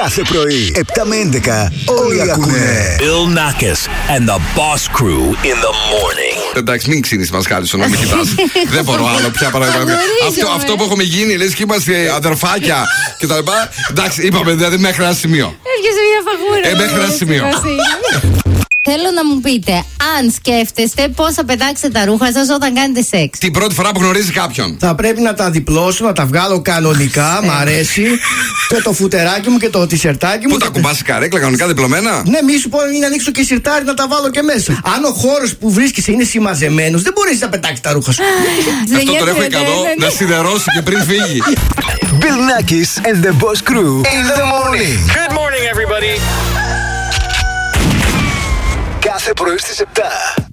Κάθε πρωί, 7 με 11, όλοι ακούνε. Bill Nackis and the Boss Crew in the morning. Εντάξει, μην ξύνεις μας Χάρισον, να μην κοιτάς. Δεν μπορώ άλλο πια παραδείγματα. Αυτό που έχουμε γίνει, λες και είμαστε αδερφάκια και τα λοιπά. Εντάξει, είπαμε δηλαδή μέχρι ένα σημείο. Έβγαινε μια φαγούρα. Μέχρι ένα σημείο. Θέλω να μου πείτε, αν σκέφτεστε πώς θα πετάξετε τα ρούχα σας όταν κάνετε σεξ. Την πρώτη φορά που γνωρίζει κάποιον. Θα πρέπει να τα διπλώσω, να τα βγάλω κανονικά, μ' αρέσει. Και το φουτεράκι μου και το τισερτάκι μου. Πού τα κουμπάς η καρέκλα, κανονικά διπλωμένα. Ναι, μη σου πω, είναι ανοίξω και σιρτάρι να τα βάλω και μέσα. Αν ο χώρος που βρίσκεσαι είναι συμμαζεμένος, δεν μπορείς να πετάξεις τα ρούχα σου. Αυτό το έχω 100 να σιδερώσει και πριν φύγει. Bill Nackis and the Boss Crew in the morning. Good morning, everybody. Κάθε πρωί στις 7.